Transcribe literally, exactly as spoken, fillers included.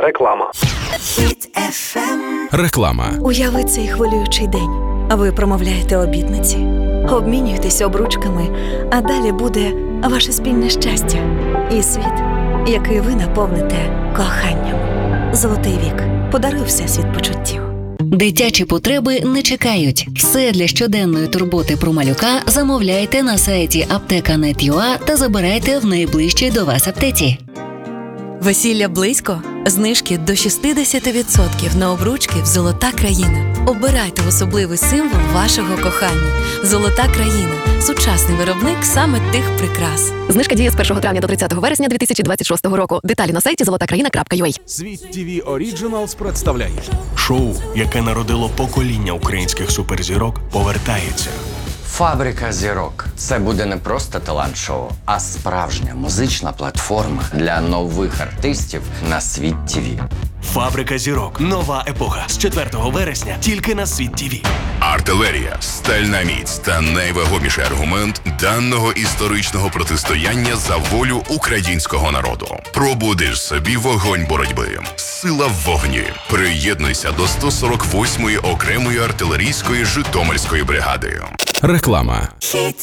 Реклама. Хіт еф ем. Реклама. Уяви цей хвилюючий день. Ви промовляєте обітниці, обмінюєтесь обручками, а далі буде ваше спільне щастя і світ, який ви наповните коханням. Золотий вік. Подаруй всесвіт почуттів. Дитячі потреби не чекають. Все для щоденної турботи про малюка замовляйте на сайті аптека точка нет точка ю а та забирайте в найближчій до вас аптеці. Весілля близько? Знижки до шістдесят відсотків на обручки в «Золота країна». Обирайте особливий символ вашого кохання. «Золота країна» – сучасний виробник саме тих прикрас. Знижка діє з першого травня до тридцятого вересня дві тисячі двадцять шостого року. Деталі на сайті золота країна крапка ю а. Світ ТВ Оріджиналс представляє шоу, яке народило покоління українських суперзірок, повертається. Фабрика зірок. Це буде не просто талант-шоу, а справжня музична платформа для нових артистів на Світ ТВ. Фабрика зірок. Нова епоха. З четвертого вересня тільки на Світ ТВ. Артилерія, стальна міць та найвагоміший аргумент даного історичного протистояння за волю українського народу. Пробудиш собі вогонь боротьби. Сила в вогні. Приєднуйся до сто сорок восьмої окремої артилерійської Житомирської бригади. Реклама.